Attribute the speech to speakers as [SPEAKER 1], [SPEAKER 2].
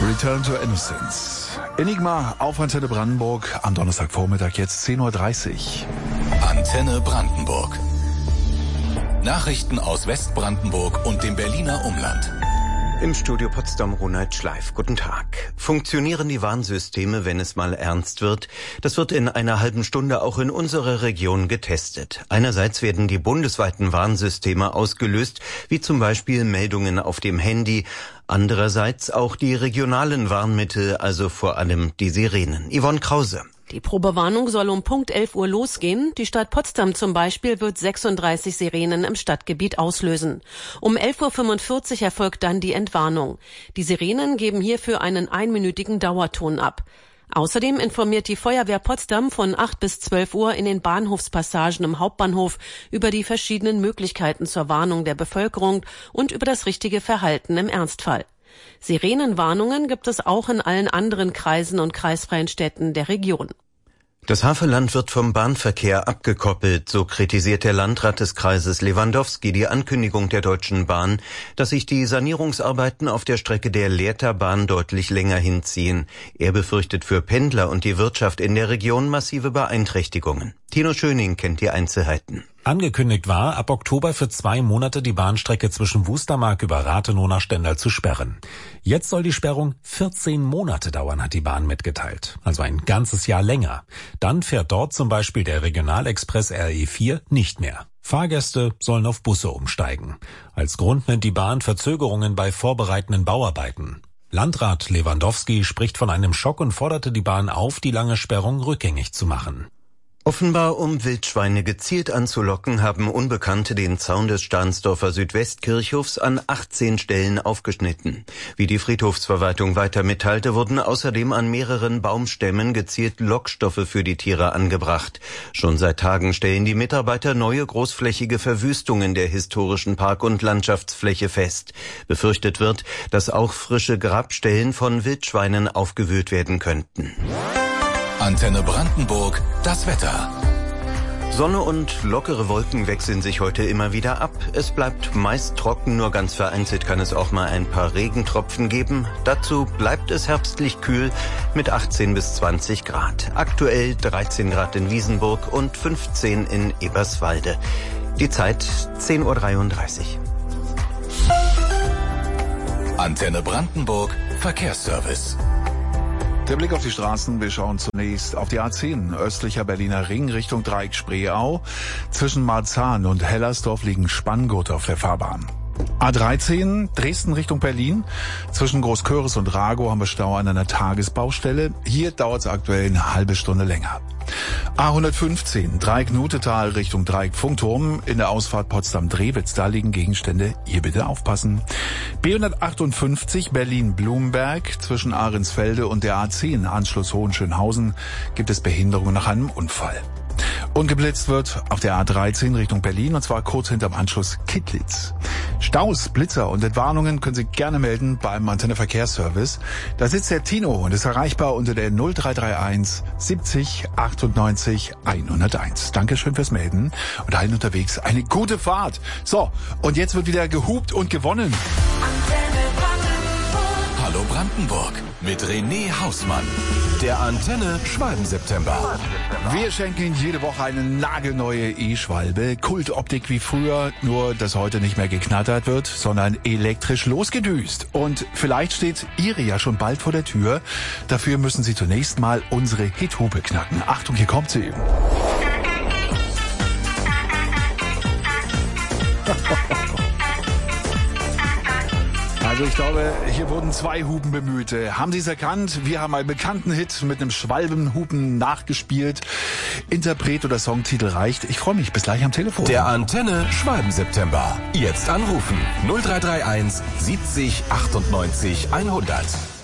[SPEAKER 1] Return to Innocence. Enigma auf Antenne Brandenburg am Donnerstagvormittag, jetzt 10.30 Uhr.
[SPEAKER 2] Antenne Brandenburg. Nachrichten aus Westbrandenburg und dem Berliner Umland.
[SPEAKER 3] Im Studio Potsdam Ronald Schleif. Guten Tag. Funktionieren die Warnsysteme, wenn es mal ernst wird? Das wird in einer halben Stunde auch in unserer Region getestet. Einerseits werden die bundesweiten Warnsysteme ausgelöst, wie zum Beispiel Meldungen auf dem Handy. Andererseits auch die regionalen Warnmittel, also vor allem die Sirenen. Yvonne Krause.
[SPEAKER 4] Die Probewarnung soll um Punkt 11 Uhr losgehen. Die Stadt Potsdam zum Beispiel wird 36 Sirenen im Stadtgebiet auslösen. Um 11.45 Uhr erfolgt dann die Entwarnung. Die Sirenen geben hierfür einen einminütigen Dauerton ab. Außerdem informiert die Feuerwehr Potsdam von 8 bis 12 Uhr in den Bahnhofspassagen im Hauptbahnhof über die verschiedenen Möglichkeiten zur Warnung der Bevölkerung und über das richtige Verhalten im Ernstfall. Sirenenwarnungen gibt es auch in allen anderen Kreisen und kreisfreien Städten der Region.
[SPEAKER 3] Das Havelland wird vom Bahnverkehr abgekoppelt, so kritisiert der Landrat des Kreises Lewandowski die Ankündigung der Deutschen Bahn, dass sich die Sanierungsarbeiten auf der Strecke der Lehrterbahn deutlich länger hinziehen. Er befürchtet für Pendler und die Wirtschaft in der Region massive Beeinträchtigungen. Tino Schöning kennt die Einzelheiten.
[SPEAKER 5] Angekündigt war, ab Oktober für 2 Monate die Bahnstrecke zwischen Wustermark über Rathenow nach Stendal zu sperren. Jetzt soll die Sperrung 14 Monate dauern, hat die Bahn mitgeteilt. Also ein ganzes Jahr länger. Dann fährt dort zum Beispiel der Regionalexpress RE4 nicht mehr. Fahrgäste sollen auf Busse umsteigen. Als Grund nennt die Bahn Verzögerungen bei vorbereitenden Bauarbeiten. Landrat Lewandowski spricht von einem Schock und forderte die Bahn auf, die lange Sperrung rückgängig zu machen.
[SPEAKER 3] Offenbar, um Wildschweine gezielt anzulocken, haben Unbekannte den Zaun des Stahnsdorfer Südwestkirchhofs an 18 Stellen aufgeschnitten. Wie die Friedhofsverwaltung weiter mitteilte, wurden außerdem an mehreren Baumstämmen gezielt Lockstoffe für die Tiere angebracht. Schon seit Tagen stellen die Mitarbeiter neue großflächige Verwüstungen der historischen Park- und Landschaftsfläche fest. Befürchtet wird, dass auch frische Grabstellen von Wildschweinen aufgewühlt werden könnten.
[SPEAKER 2] Antenne Brandenburg, das Wetter.
[SPEAKER 3] Sonne und lockere Wolken wechseln sich heute immer wieder ab. Es bleibt meist trocken, nur ganz vereinzelt kann es auch mal ein paar Regentropfen geben. Dazu bleibt es herbstlich kühl mit 18 bis 20 Grad. Aktuell 13 Grad in Wiesenburg und 15 in Eberswalde. Die Zeit 10.33 Uhr.
[SPEAKER 2] Antenne Brandenburg, Verkehrsservice.
[SPEAKER 1] Der Blick auf die Straßen, wir schauen zunächst auf die A10, östlicher Berliner Ring Richtung Dreieck Spreeau. Zwischen Marzahn und Hellersdorf liegen Spanngurte auf der Fahrbahn. A13, Dresden Richtung Berlin. Zwischen Großköris und Ragow haben wir Stau an einer Tagesbaustelle. Hier dauert es aktuell eine halbe Stunde länger. A115, Dreieck Nutetal Richtung Dreieck Funkturm. In der Ausfahrt Potsdam-Drewitz, da liegen Gegenstände. Hier bitte aufpassen. B158, Berlin-Blumberg. Zwischen Ahrensfelde und der A10, Anschluss Hohenschönhausen, gibt es Behinderungen nach einem Unfall. Und geblitzt wird auf der A13 Richtung Berlin, und zwar kurz hinterm Anschluss Kittlitz. Staus, Blitzer und Entwarnungen können Sie gerne melden beim Antenne Verkehrsservice. Da sitzt der Tino und ist erreichbar unter der 0331 70 98 101. Dankeschön fürs Melden und allen unterwegs eine gute Fahrt. So, und jetzt wird wieder gehupt und gewonnen.
[SPEAKER 2] Hallo Brandenburg mit René Hausmann. Der Antenne Schwalben-September.
[SPEAKER 1] Wir schenken Ihnen jede Woche eine nagelneue E-Schwalbe. Kultoptik wie früher, nur dass heute nicht mehr geknattert wird, sondern elektrisch losgedüst. Und vielleicht steht Ihre ja schon bald vor der Tür. Dafür müssen Sie zunächst mal unsere Hithupe knacken. Achtung, hier kommt sie. Also ich glaube, hier wurden 2 Hupen bemüht. Haben Sie es erkannt? Wir haben einen bekannten Hit mit einem Schwalbenhupen nachgespielt. Interpret oder Songtitel reicht. Ich freue mich. Bis gleich am Telefon.
[SPEAKER 2] Der Antenne Schwalben-September. Jetzt anrufen. 0331 70 98 100.